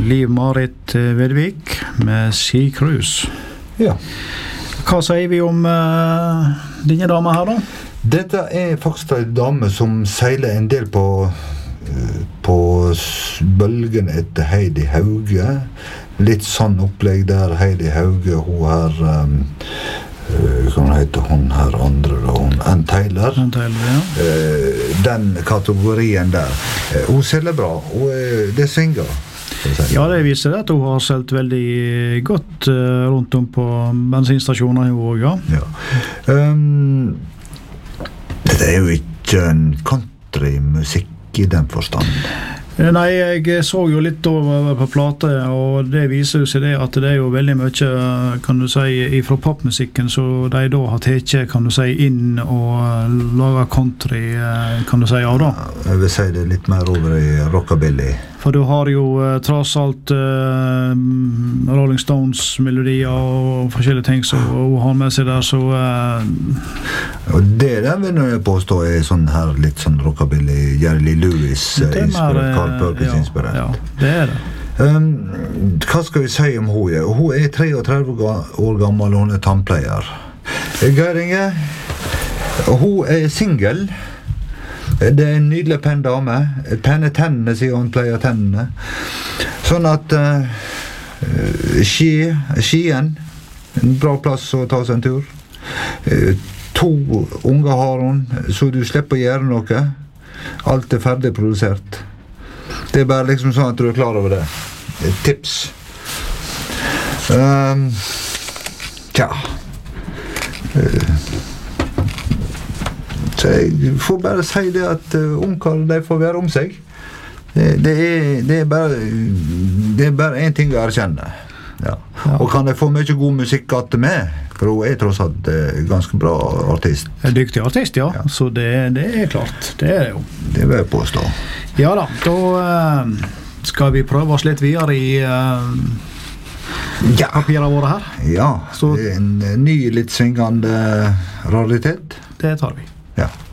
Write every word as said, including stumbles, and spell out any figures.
Liv-Marit Vedvik med Sea Cruise. Ja. Hva sier vi om uh, denne dama her da? Dette er faktisk en dame som seiler en del på, uh, på bølgen etter Heidi Hauge. Litt sånn opplegg der Heidi Hauge, hun har... Um, uh, hva heter hun her andre da? Hun, Ann Taylor. Ann Taylor, ja. Uh, den kategorien der. Uh, hun seiler bra, og uh, det svinger. Ja, det viser at hun har solgt veldig godt uh, rundt om på bensinstasjoner i år, ja. Ja. Um, det er jo ikke en countrymusikk i den forstand. Nei, jeg så jo litt over på plate, og det viser jo seg det at det er jo veldig mye, kan du si, fra popmusikken, så de da har tatt, kan du si, inn og laget country, kan du si, av da. Jeg vil si det litt mer over i rockabilly. For du har jo uh, tross alt uh, Rolling Stones melodier og forskjellige ting som hun har med seg der, så... Uh, og det der vil jeg påstå er sånn her litt sånn rockabilly, Jerry Lee Lewis uh, inspirert, Carl Perkins ja, inspirert. Ja, det er det. Um, hva skal vi si om hun? Hun er treogtretti år gammel, og hun er tannpleier. Gøringe, hun er single. Det er en nydelig penn dame. Penne tennene, sier hun pleier tennene. Sånn at uh, ski, skien, en bra plass å ta seg en tur. Uh, to unger har hun, så du slipper å gjøre noe. Alt er ferdig produsert. Det er bare liksom sånn at du er klar over det. Et tips. Um, tja. Uh, Så jeg får bare si det at uh, ungkar, de får være om seg. Det, det, er, det, er bare, det er bare en ting å erkjenne. Ja. Ja. Og kan jeg få mye god musikk at med, for hun er tross alt uh, ganske bra artist. En dyktig artist, ja. ja. Så det, det er klart. Det er det jo. Det vil jeg påstå. Ja da, da uh, skal vi prøve oss litt videre i uh, ja. papirene våre her. Ja, Så, en ny litt svingende raritet. Det tar vi. Ja.